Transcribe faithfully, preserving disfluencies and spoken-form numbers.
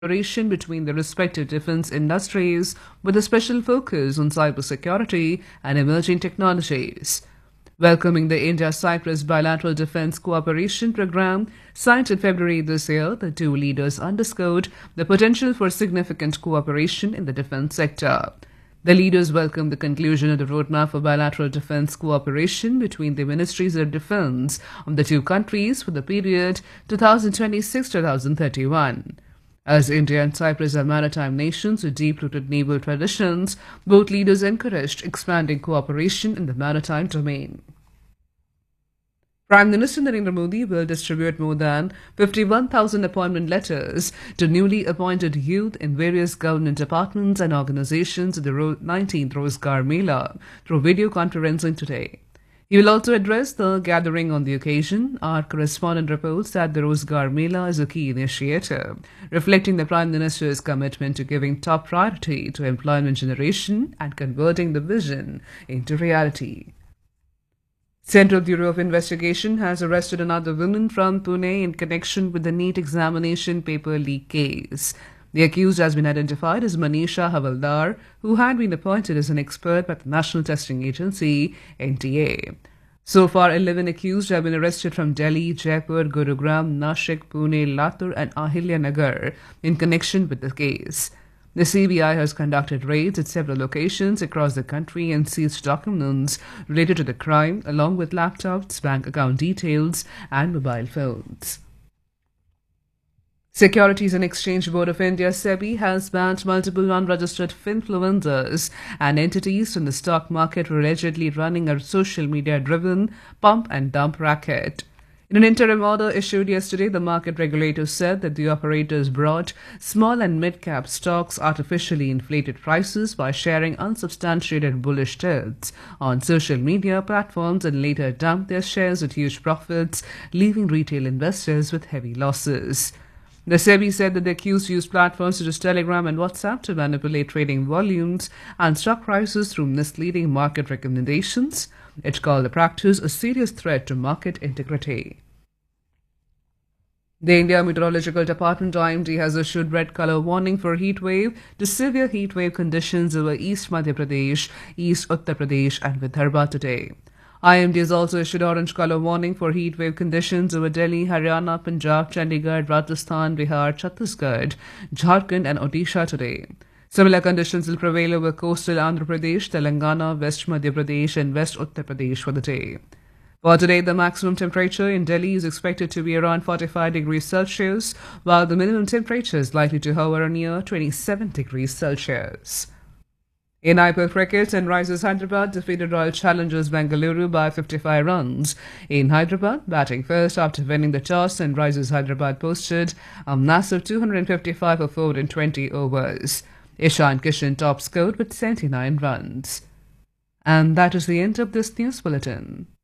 collaboration between the respective defense industries with a special focus on cybersecurity and emerging technologies. Welcoming the India-Cyprus Bilateral Defense Cooperation Program, signed in February this year, the two leaders underscored the potential for significant cooperation in the defense sector. The leaders welcomed the conclusion of the roadmap for bilateral defense cooperation between the Ministries of Defense of the two countries for the period twenty twenty-six to twenty thirty-one. As India and Cyprus are maritime nations with deep-rooted naval traditions, both leaders encouraged expanding cooperation in the maritime domain. Prime Minister Narendra Modi will distribute more than fifty-one thousand appointment letters to newly appointed youth in various government departments and organizations at the nineteenth Rozgar Mela through video conferencing today. He will also address the gathering on the occasion. Our correspondent reports that the Rozgar Mela is a key initiative, reflecting the Prime Minister's commitment to giving top priority to employment generation and converting the vision into reality. Central Bureau of Investigation has arrested another woman from Pune in connection with the NEET examination paper leak case. The accused has been identified as Manisha Havaldar, who had been appointed as an expert by the National Testing Agency, N T A. So far, eleven accused have been arrested from Delhi, Jaipur, Gurugram, Nashik, Pune, Latur and Ahilya in connection with the case. The C B I has conducted raids at several locations across the country and seized documents related to the crime, along with laptops, bank account details and mobile phones. Securities and Exchange Board of India (SEBI) has banned multiple unregistered influencers and entities from the stock market for allegedly running a social media-driven pump and dump racket. In an interim order issued yesterday, the market regulator said that the operators brought small and mid-cap stocks artificially inflated prices by sharing unsubstantiated bullish tilts on social media platforms and later dumped their shares with huge profits, leaving retail investors with heavy losses. The SEBI said that the accused used platforms such as Telegram and WhatsApp to manipulate trading volumes and stock prices through misleading market recommendations. It called the practice a serious threat to market integrity. The India Meteorological Department I M D has issued red color warning for heat wave to severe heat wave conditions over East Madhya Pradesh, East Uttar Pradesh and Vidarbha today. I M D has also issued orange color warning for heat wave conditions over Delhi, Haryana, Punjab, Chandigarh, Rajasthan, Bihar, Chhattisgarh, Jharkhand and Odisha today. Similar conditions will prevail over coastal Andhra Pradesh, Telangana, West Madhya Pradesh and West Uttar Pradesh for the day. For today, the maximum temperature in Delhi is expected to be around forty-five degrees Celsius, while the minimum temperature is likely to hover near twenty-seven degrees Celsius. In I P L cricket, Sunrisers Hyderabad defeated Royal Challengers Bengaluru by fifty-five runs. In Hyderabad, batting first after winning the toss, Sunrisers Hyderabad posted a massive two hundred fifty-five for four in twenty overs. Ishan Kishan top scored with seventy-nine runs. And that is the end of this news bulletin.